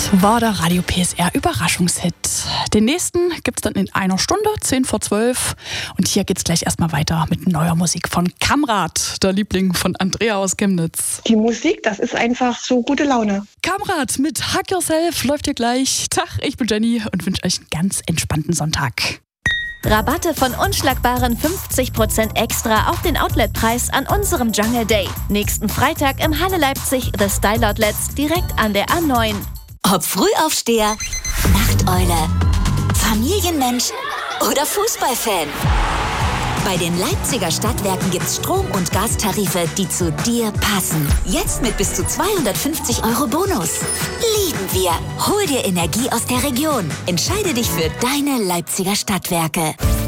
war der Radio PSR Überraschungshit. Den nächsten gibt's dann in einer Stunde, 10:12. Und hier geht's gleich erstmal weiter mit neuer Musik von Kamrat, der Liebling von Andrea aus Chemnitz. Die Musik, das ist einfach so gute Laune. Kamrat mit Hack Yourself läuft hier gleich. Tag, ich bin Jenny und wünsche euch einen ganz entspannten Sonntag. Rabatte von unschlagbaren 50% extra auf den Outletpreis an unserem Jungle Day. Nächsten Freitag im Halle Leipzig The Style Outlets direkt an der A9. Ob Frühaufsteher, Nachteule, Familienmensch oder Fußballfan. Bei den Leipziger Stadtwerken gibt's Strom- und Gastarife, die zu dir passen. Jetzt mit bis zu 250 € Bonus. Lieben wir. Hol dir Energie aus der Region. Entscheide dich für deine Leipziger Stadtwerke.